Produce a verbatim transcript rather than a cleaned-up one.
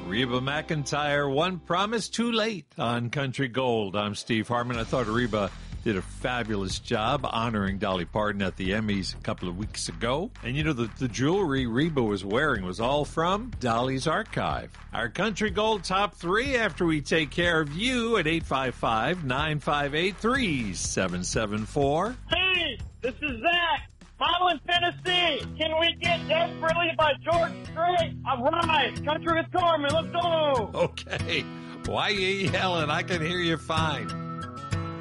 Reba McEntire, One Promise Too Late on Country Gold. I'm Steve Hartman. I thought Reba did a fabulous job honoring Dolly Parton at the Emmys a couple of weeks ago. And you know, the, the jewelry Reba was wearing was all from Dolly's archive. Our Country Gold top three after we take care of you at eight five five, nine five eight, three seven seven four. Hey, this is Zach. Milan, Tennessee. Can we get Desperately by George Strait? All right. Country with Carmen. Let's go. Okay. Why are you yelling? I can hear you fine.